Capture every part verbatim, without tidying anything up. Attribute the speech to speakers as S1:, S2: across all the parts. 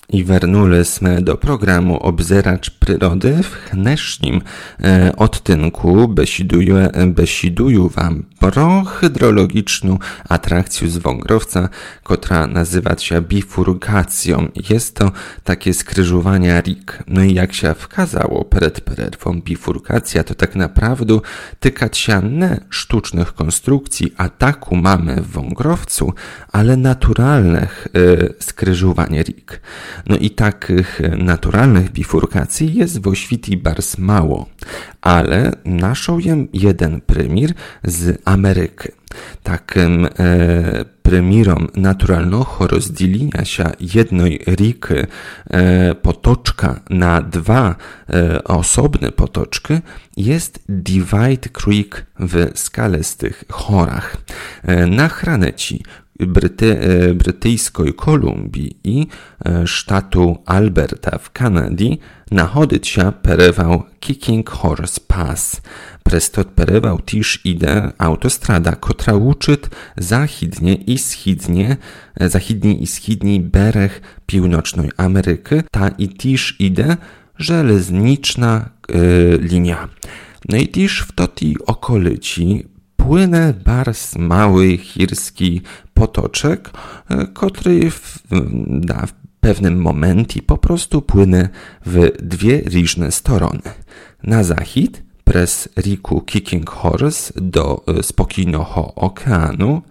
S1: I wernuli sme do programu Obzeracz Przyrody. W dnešním e, odtynku besiduję, besiduję wam pro hydrologiczną atrakcję z Wągrowca, która nazywa się bifurkacją. Jest to takie skrzyżowanie rik. No i jak się wkazało przed przerwą, bifurkacja to tak naprawdę tykać się nie sztucznych konstrukcji, a taku mamy w Wągrowcu, ale naturalnych e, skrzyżowań rik. No i takich naturalnych bifurkacji jest w oświti bars mało, ale naszą jem jeden prymir z Ameryki. Takim e, prymirom naturalnego rozdzielenia się jednej riki e, potoczka na dwa e, osobne potoczki jest Divide Creek w skalistych chorach. E, na Hraneci Bryty, brytyjskiej Kolumbii i sztatu Alberta w Kanadzie nachodzić się perywał Kicking Horse Pass. Prestot perywał też ide autostrada, która łuczyć zachidnie i schidnie, zachidnie i schidni bereg północnej Ameryki, ta i też ide żelezniczna y, linia. No i też w tej okolicy płynę bars mały chirski potoczek, który w, da, w pewnym momencie po prostu płynę w dwie różne strony. Na zachód przez riku Kicking Horse do spokojnego oceanu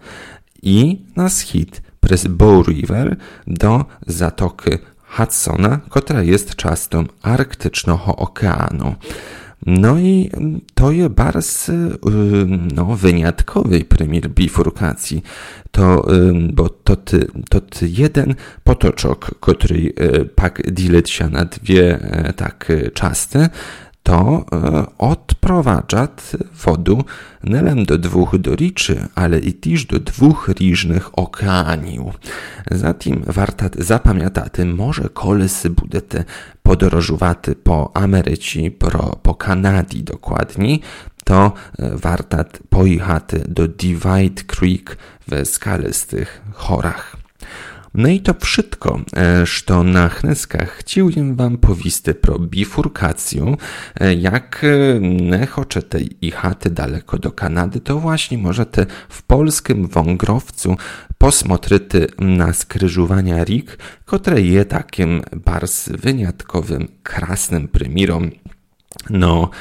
S1: i na wschód przez Bow River do zatoki Hudsona, która jest często arktycznego oceanu. No i to jest bardzo no, wyjątkowy prymier bifurkacji, to, bo to, to jeden potoczok, który pak dzieli się na dwie tak częste, to odprowadza wodę nie do dwóch doriczy, ale i też do dwóch różnych oceaniów. Zatem warto zapamiętać, może kolesy budete podróżowaty po Ameryce, po, po Kanadzie dokładniej, to warto pojechać do Divide Creek w skalistych chorach. No i to wszystko, co na hneskach chciałem wam powisty pro bifurkację. Jak nie chcecie jechać daleko do Kanady, to właśnie możecie w polskim Wągrowcu posmotryty na skrzyżowania rik, które jest takim bardzo wyjątkowym, krasnym prymirom, no,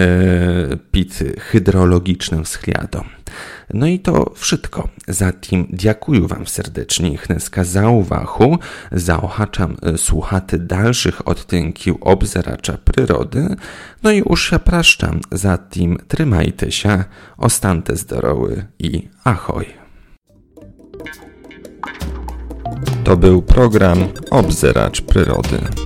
S1: e, pit hydrologicznym względem. No i to wszystko. Zatem dziękuję wam serdecznie chneska za uwagę. Zaochaczam słuchaty dalszych odtynków Obzeracza Przyrody. No i już się praszczam. Zatem trzymajcie się, ostańcie zdrowy i ahoj. To był program Obzeracz Przyrody.